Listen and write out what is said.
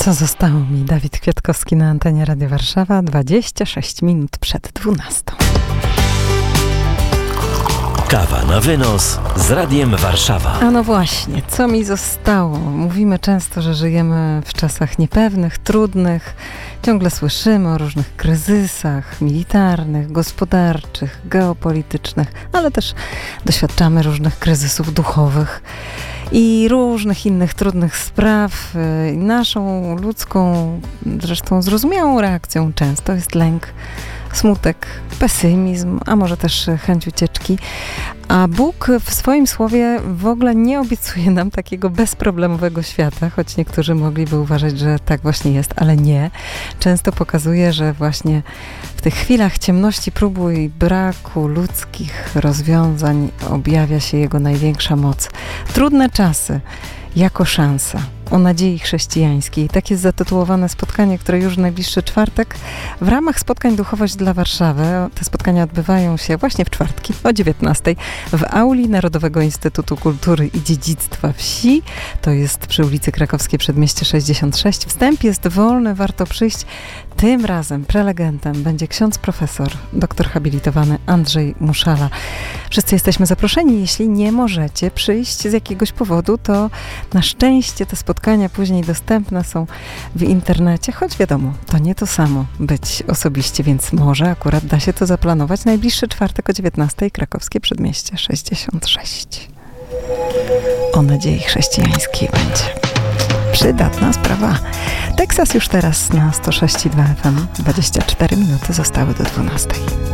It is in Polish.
Co zostało mi? Dawid Kwiatkowski na antenie Radia Warszawa, 26 minut przed 12. Kawa na wynos z Radiem Warszawa. A no właśnie, co mi zostało? Mówimy często, że żyjemy w czasach niepewnych, trudnych. Ciągle słyszymy o różnych kryzysach militarnych, gospodarczych, geopolitycznych, ale też doświadczamy różnych kryzysów duchowych i różnych innych trudnych spraw. Naszą ludzką, zresztą zrozumiałą reakcją często jest lęk, smutek, pesymizm, a może też chęć ucieczki. A Bóg w swoim słowie w ogóle nie obiecuje nam takiego bezproblemowego świata, choć niektórzy mogliby uważać, że tak właśnie jest, ale nie. Często pokazuje, że właśnie w tych chwilach ciemności, próbu i braku ludzkich rozwiązań objawia się Jego największa moc. Trudne czasy jako szansa o nadziei chrześcijańskiej. Tak jest zatytułowane spotkanie, które już w najbliższy czwartek w ramach spotkań Duchowość dla Warszawy. Te spotkania odbywają się właśnie w czwartki o 19:00 w auli Narodowego Instytutu Kultury i Dziedzictwa Wsi. To jest przy ulicy Krakowskiej, Przedmieście 66. Wstęp jest wolny, warto przyjść. Tym razem prelegentem będzie ksiądz profesor, doktor habilitowany Andrzej Muszala. Wszyscy jesteśmy zaproszeni. Jeśli nie możecie przyjść z jakiegoś powodu, to na szczęście te spotkania później dostępne są w internecie, choć wiadomo, to nie to samo być osobiście, więc może akurat da się to zaplanować. Najbliższy czwartek o 19:00 Krakowskie Przedmieście 66. O nadziei chrześcijańskiej będzie. Przydatna sprawa. Teksas już teraz na 106,2 FM. 24 minuty zostały do 12:00.